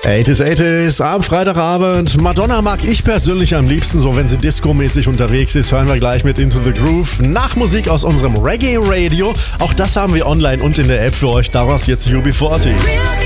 80s am Freitagabend. Madonna mag ich persönlich am liebsten, so wenn sie discomäßig unterwegs ist. Hören wir gleich mit Into the Groove. Nach Musik aus unserem Reggae Radio. Auch das haben wir online und in der App für euch. Daraus jetzt UB40.